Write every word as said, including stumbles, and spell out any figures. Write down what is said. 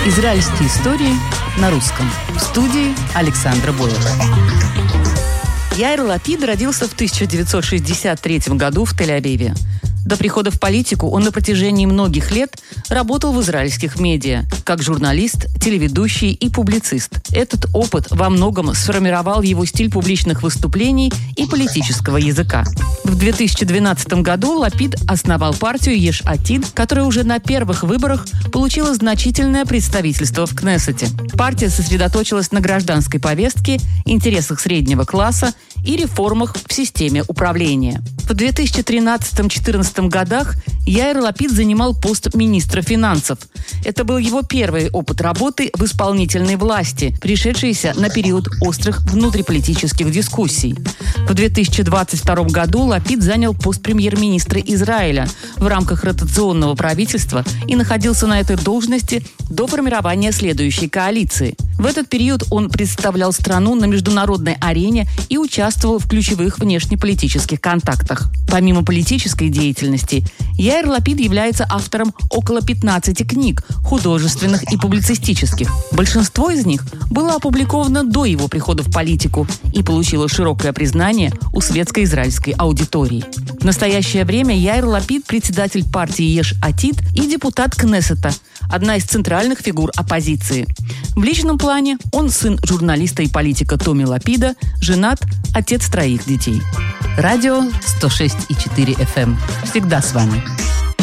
Израильские истории на русском. В студии Александра Боева. Яир Лапид родился в тысяча девятьсот шестьдесят третьем году в Тель-Авиве. До прихода в политику он на протяжении многих лет работал в израильских медиа, как журналист, телеведущий и публицист. Этот опыт во многом сформировал его стиль публичных выступлений и политического языка. В две тысячи двенадцатом году Лапид основал партию Еш Атид, которая уже на первых выборах получила значительное представительство в Кнессете. Партия сосредоточилась на гражданской повестке, интересах среднего класса и реформах в системе управления. В две тысячи тринадцатом — две тысячи четырнадцатом годах Яир Лапид занимал пост министра финансов. Это был его первый опыт работы в исполнительной власти, пришедшийся на период острых внутриполитических дискуссий. В две тысячи двадцать втором году Лапид занял пост премьер-министра Израиля в рамках ротационного правительства и находился на этой должности до формирования следующей коалиции. В этот период он представлял страну на международной арене и участвовал в ключевых внешнеполитических контактах. Помимо политической деятельности, Яир Лапид является автором около пятнадцати книг, художественных и публицистических. Большинство из них было опубликовано до его прихода в политику и получило широкое признание у светско-израильской аудитории. В настоящее время Яир Лапид – председатель партии Еш Атид и депутат Кнессета, одна из центральных фигур оппозиции. В личном плане он сын журналиста и политика Томи Лапида, женат, отец троих детей. Радио сто шесть и четыре эф эм. Всегда с вами.